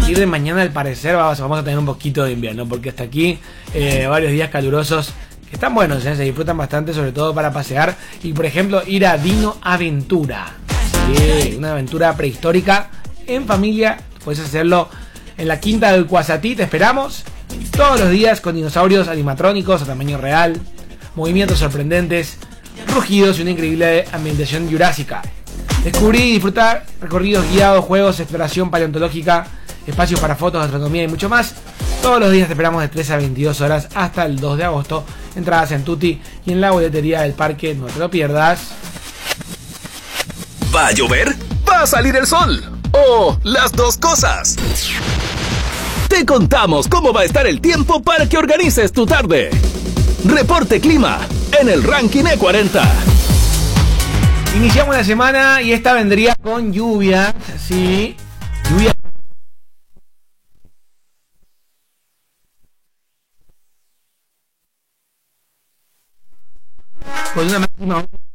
partir de mañana, al parecer, vamos a tener un poquito de invierno, porque hasta aquí varios días calurosos que están buenos, se disfrutan bastante, sobre todo para pasear y, por ejemplo, ir a Dino Aventura. Sí, una aventura prehistórica en familia. Puedes hacerlo en la Quinta del Cuasatí. Te esperamos todos los días con dinosaurios animatrónicos a tamaño real, movimientos sorprendentes, rugidos y una increíble ambientación jurásica. Descubrir y disfrutar recorridos guiados, juegos, exploración paleontológica, espacios para fotos, astronomía y mucho más. Todos los días te esperamos de 13 a 22 horas hasta el 2 de agosto. Entradas en Tutti y en la boletería del parque. No te lo pierdas. ¿Va a llover? ¿Va a salir el sol? ¿O las dos cosas? Te contamos cómo va a estar el tiempo para que organices tu tarde. Reporte Clima en el Ranking E40. Iniciamos la semana y esta vendría con lluvia. Sí, lluvia. Con una máxima